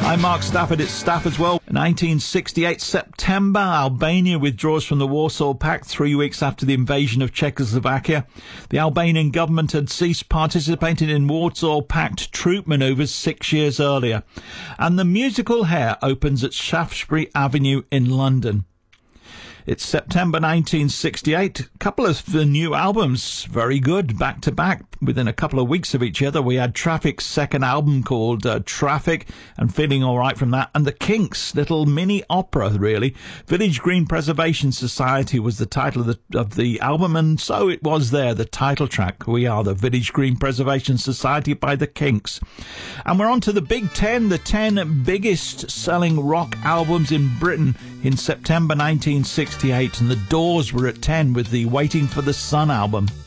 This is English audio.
I'm Mark Stafford, it's Staff as well. 1968 September, Albania withdraws from the Warsaw Pact 3 weeks after the invasion of Czechoslovakia. The Albanian government had ceased participating in Warsaw Pact troop manoeuvres 6 years earlier. And the musical Hair opens at Shaftesbury Avenue in London. It's September 1968. A couple of the new albums, very good, back to back. Within a couple of weeks of each other, we had Traffic's second album called Traffic, and Feeling Alright from that. And the Kinks' little mini opera, really. Village Green Preservation Society was the title of the album, and so it was there, the title track. We are the Village Green Preservation Society by the Kinks. And we're on to the Big 10, the 10 biggest selling rock albums in Britain in September 1968, and the Doors were at 10 with the Waiting for the Sun album.